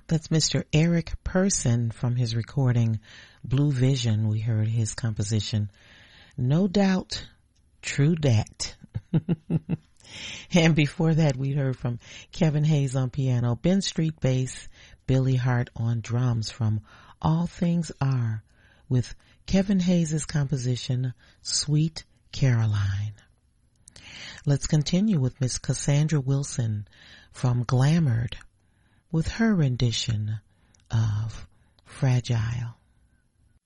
That's Mr. Eric Person from his recording Blue Vision. We heard his composition, No Doubt, True Dat. And before that, we heard from Kevin Hayes on piano, Ben Street bass, Billy Hart on drums from All Things Are, with Kevin Hayes' composition, Sweet Caroline. Let's continue with Miss Cassandra Wilson from Glamored with her rendition of Fragile.